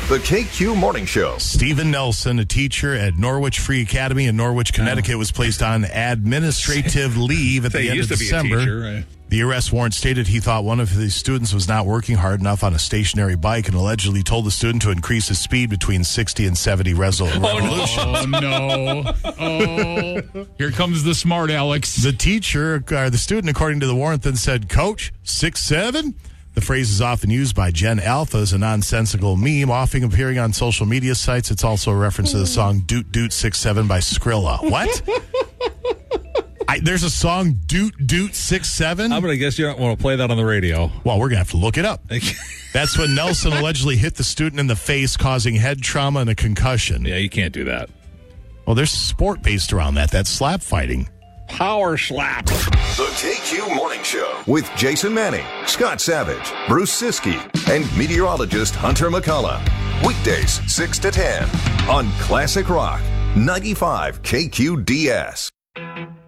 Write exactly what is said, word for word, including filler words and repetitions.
The K Q Morning Show. Stephen Nelson, a teacher at Norwich Free Academy in Norwich, Connecticut, was placed on administrative leave at Say, the he end used of to be a December. teacher, right? The arrest warrant stated he thought one of his students was not working hard enough on a stationary bike and allegedly told the student to increase his speed between sixty and seventy resol- revolutions. Oh, no. Oh, here comes the smart Alex. The teacher, or the student, according to the warrant, then said, "Coach, six seven?" The phrase is often used by Gen Alpha as a nonsensical meme, often appearing on social media sites. It's also a reference to the song Doot Doot six seven by Skrilla. What? I, there's a song, Doot Doot six seven? I'm going to guess you don't want to play that on the radio. Well, we're going to have to look it up. That's when Nelson allegedly hit the student in the face, causing head trauma and a concussion. Yeah, you can't do that. Well, there's sport based around that. That's slap fighting. Power slap. The K Q Morning Show with Jason Manning, Scott Savage, Bruce Siskey, and meteorologist Hunter McCullough. Weekdays six to ten on Classic Rock ninety-five K Q D S.